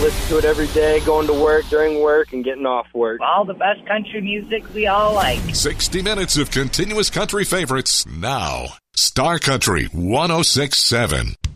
listen to it every day, going to work, during work, and getting off work. All the best country music we all like. 60 minutes of continuous country favorites now. Star Country 106.7.